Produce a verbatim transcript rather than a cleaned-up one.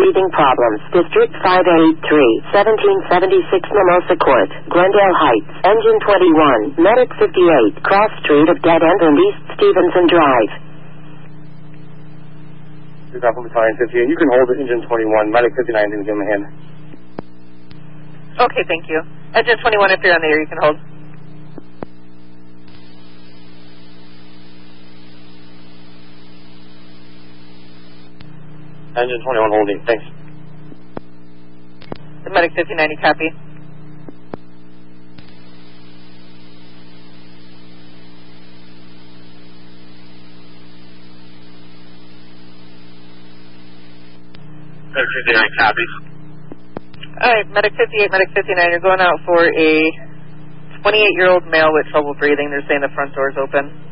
breathing problems. District five eighty-three, seventeen seventy-six Mimosa Court, Glendale Heights. Engine twenty-one, Medic fifty-eight, Cross Street of Dead End and East Stevenson Drive. Battalion fifty-eight, you can hold the engine twenty-one. Medic fifty-nine didn't give him a hand. Okay, thank you. Engine twenty-one, if you're on the air, you can hold. Engine twenty-one holding, thanks. The Medic fifty-nine, you copy? Medic fifty-nine, copy. Alright, Medic fifty-eight, Medic fifty-nine, you're going out for a twenty-eight-year-old male with trouble breathing. They're saying the front door's open.